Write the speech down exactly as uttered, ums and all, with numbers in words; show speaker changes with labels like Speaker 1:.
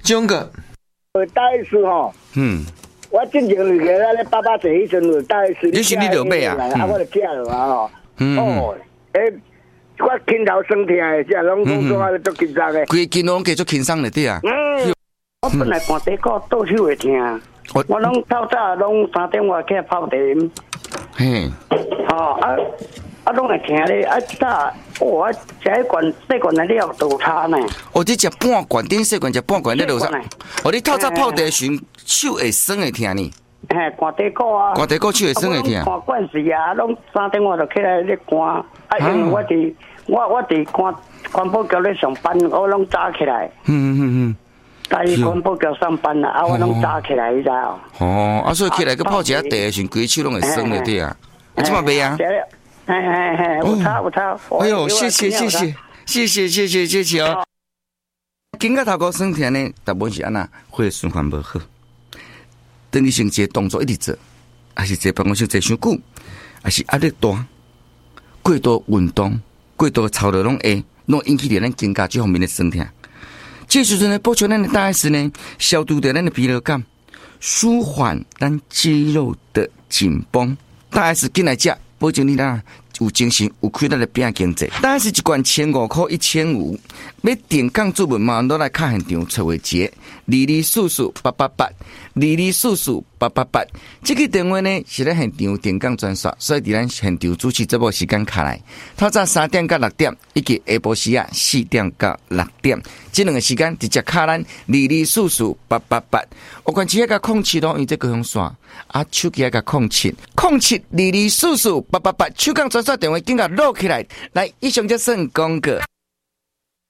Speaker 1: 钟哥，
Speaker 2: 我大 S 吼，
Speaker 1: 嗯，
Speaker 2: 我之前就个咧爸爸坐迄阵有大 S，
Speaker 1: 你是你就买啊？
Speaker 2: 啊，我就寄了嘛吼。
Speaker 1: 嗯，
Speaker 2: 哦，诶，我筋头酸痛的，这拢拢总啊足紧张的。
Speaker 1: 规筋拢继续轻松了对啊。
Speaker 2: 嗯，我本来寒地骨倒手会痛，我拢透早拢三点外起来泡茶。
Speaker 1: 嘿，
Speaker 2: 哦啊啊，拢会痛咧，啊早我食一罐细罐的了倒差呢。
Speaker 1: 哦，你食半罐，顶细罐食半罐，你落啥？哦，你透早泡茶时手会酸会痛呢？
Speaker 2: 嘿，寒地骨啊，
Speaker 1: 寒地骨手会酸会痛。
Speaker 2: 寒惯时啊，拢三点我就起来咧寒，啊，因为我伫我我伫环环保局咧上班，我拢早起来。
Speaker 1: 嗯嗯嗯。
Speaker 2: 在环保局上班啦，啊，我拢早起来，你知哦。
Speaker 1: 哦，啊，所以起来去泡一下茶的时，规手拢会酸的对啊。你怎么没啊？
Speaker 2: 嘿嘿嘿，有差有差。
Speaker 1: 哎呦，谢谢谢谢谢谢谢谢谢谢哦。经过头壳酸痛呢，大部分是安那，血液循环无好。等你先这动作一直做，还是坐办公室坐伤久，还是压力大，过度运动、过度操劳拢会，拢引起着咱肩胛这方面的酸痛。这时阵呢，补充咱的大 S 呢，消除掉咱的疲劳感，舒缓咱肌肉的紧绷。大 S 进来吃，保证你啦有精神，有开咱的拼经济。大 S 一罐千五块，一千五。要定岗主文嘛，都来看现场找位节，二二四四八八八，二二四四八八八。这个电话呢是咧现场定岗专线，所以伫咱现场主持节目时间卡来，透早三点到六点，以及下晡时啊四点到六点，这两个时间直接卡咱二二四四八八八。有关系那个空气咯，用这个用线啊，手机那个空气，空气二二四四八八八，手机专线电话紧甲录起来，来以上就算广告。